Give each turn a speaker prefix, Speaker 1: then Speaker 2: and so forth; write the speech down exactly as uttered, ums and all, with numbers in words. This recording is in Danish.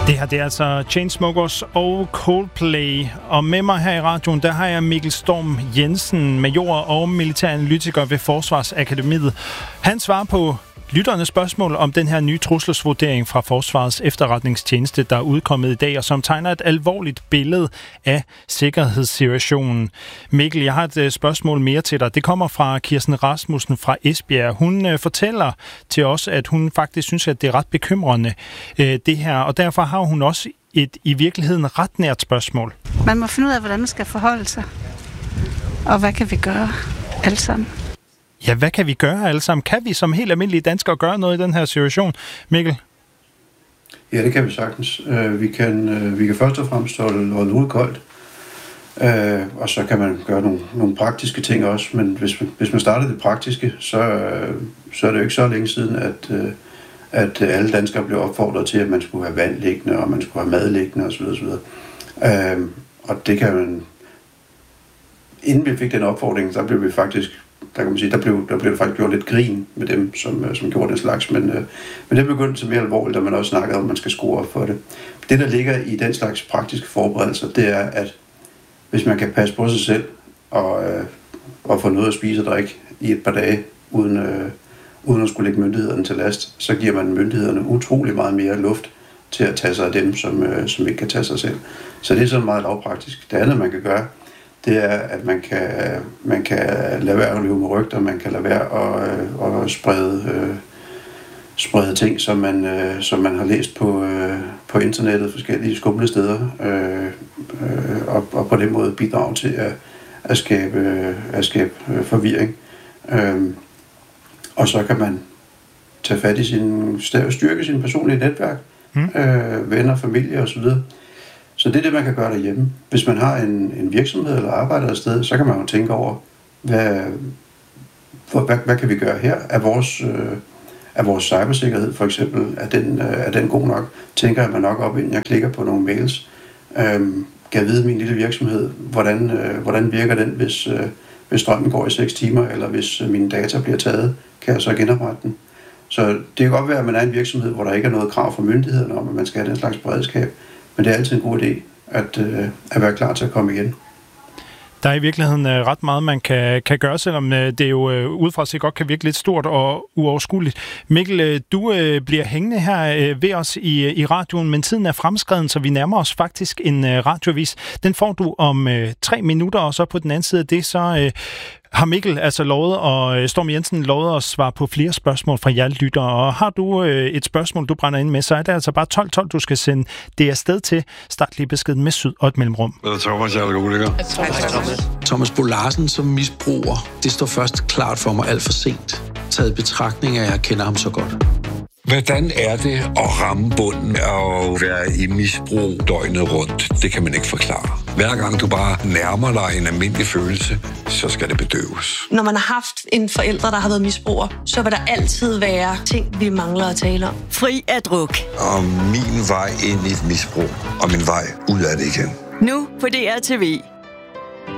Speaker 1: Det her, det er altså Chainsmokers og Coldplay. Og med mig her i radioen, der har jeg Mikkel Storm Jensen, major og militæranalytiker ved Forsvarsakademiet. Han svarer på lytternes spørgsmål om den her nye trusselsvurdering fra Forsvarets efterretningstjeneste, der er udkommet i dag, og som tegner et alvorligt billede af sikkerhedssituationen. Mikkel, jeg har et spørgsmål mere til dig. Det kommer fra Kirsten Rasmussen fra Esbjerg. Hun fortæller til os, at hun faktisk synes, at det er ret bekymrende, det her, og derfor har hun også et i virkeligheden ret nært spørgsmål.
Speaker 2: Man må finde ud af, hvordan man skal forholde sig, og hvad kan vi gøre alle sammen?
Speaker 1: Ja, hvad kan vi gøre alle sammen? Kan vi som helt almindelige danskere gøre noget i den her situation, Mikkel?
Speaker 3: Ja, det kan vi sagtens. Vi kan, vi kan først og fremmest holde, holde ud koldt, og så kan man gøre nogle, nogle praktiske ting også. Men hvis man, hvis man starter det praktiske, så, så er det jo ikke så længe siden, at, at alle danskere blev opfordret til, at man skulle have vand liggende, og man skulle have mad liggende osv. osv. Og det kan man... Inden vi fik den opfordring, så blev vi faktisk... Der kan man sige, der blev, der blev faktisk gjort lidt grin med dem, som, som gjorde den slags, men, øh, men det begyndte så mere alvorligt, da man også snakkede om, at man skal skrue op for det. Det, der ligger i den slags praktiske forberedelser, det er, at hvis man kan passe på sig selv og, øh, og få noget at spise og drikke i et par dage, uden, øh, uden at skulle lægge myndighederne til last, så giver man myndighederne utrolig meget mere luft til at tage sig af dem, som, øh, som ikke kan tage sig selv. Så det er sådan meget lavpraktisk. Det andet, man kan gøre, det er, at man kan, man kan lade være at løbe med rygter, man kan lade være at, at sprede, øh, sprede ting, som man, øh, som man har læst på, øh, på internettet, forskellige skumle steder, øh, øh, og, og på den måde bidrage til at, at skabe, at skabe forvirring. Øh, og så kan man tage fat i sin, styrke sin personlige netværk, mm. øh, venner, familie osv., Så det er det, man kan gøre derhjemme. Hvis man har en, en virksomhed eller arbejder et sted, så kan man jo tænke over, hvad, hvad, hvad kan vi gøre her? Er vores, øh, er vores cybersikkerhed for eksempel, er den, øh, er den god nok? Tænker jeg mig nok op, inden jeg klikker på nogle mails? Øhm, kan jeg vide min lille virksomhed, hvordan, øh, hvordan virker den, hvis, øh, hvis strømmen går i seks timer, eller hvis øh, mine data bliver taget? Kan jeg så genoprette den? Så det kan godt være, at man er en virksomhed, hvor der ikke er noget krav fra myndighederne om, at man skal have den slags beredskab. Men det er altid en god idé at, øh, at være klar til at komme igen.
Speaker 1: Der er i virkeligheden øh, ret meget, man kan, kan gøre, selvom øh, det jo øh, udefra sig godt kan virke lidt stort og uoverskueligt. Mikkel, øh, du øh, bliver hængende her øh, ved os i, i radioen, men tiden er fremskreden, så vi nærmer os faktisk en øh, radiovis. Den får du om øh, tre minutter, og så på den anden side af det, så... Øh, har Mikkel altså lovet, og Storm Jensen lovet at svare på flere spørgsmål fra jer lyttere. Og har du øh, et spørgsmål, du brænder ind med, så er det altså bare tolv tolv, du skal sende det afsted til. Start lige beskeden med syd og et mellemrum.
Speaker 4: Thomas, jeg er god,
Speaker 5: Thomas Bo Larsen som misbruger, det står først klart for mig alt for sent. Taget betragtning af, at jeg kender ham så godt.
Speaker 4: Hvordan er det at ramme bunden og være i misbrug døgnet rundt? Det kan man ikke forklare. Hver gang du bare nærmer dig en almindelig følelse, så skal det bedøves.
Speaker 6: Når man har haft en forælder, der har været misbruger, så vil der altid være ting, vi mangler at tale om.
Speaker 7: Fri af druk.
Speaker 4: Og min vej ind i et misbrug, og min vej ud af det igen.
Speaker 7: Nu på D R T V.